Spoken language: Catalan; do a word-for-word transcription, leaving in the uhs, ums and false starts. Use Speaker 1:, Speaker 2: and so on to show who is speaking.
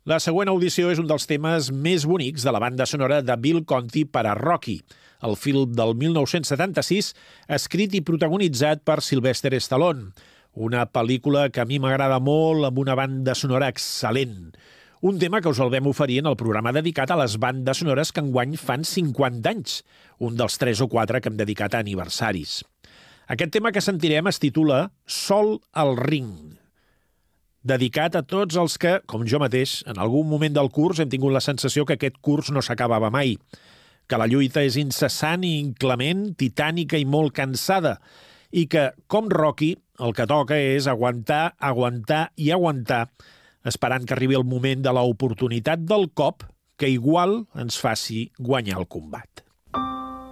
Speaker 1: La següent audició és un dels temes més bonics de la banda sonora de Bill Conti per a Rocky, el film del mil nou-cents setanta-sis, escrit i protagonitzat per Sylvester Stallone, una pel·lícula que a mi m'agrada molt amb una banda sonora excel·lent. Un tema que us el vam oferir en el programa dedicat a les bandes sonores que enguany fan cinquanta anys, un dels tres o quatre que hem dedicat a aniversaris. Aquest tema que sentirem es titula Sol al ring, dedicat a tots els que, com jo mateix, en algun moment del curs hem tingut la sensació que aquest curs no s'acabava mai, que la lluita és incessant i inclement, titànica i molt cansada, i que, com Rocky, el que toca és aguantar, aguantar i aguantar, esperant que arribi el moment de l'oportunitat del cop que igual ens faci guanyar el combat.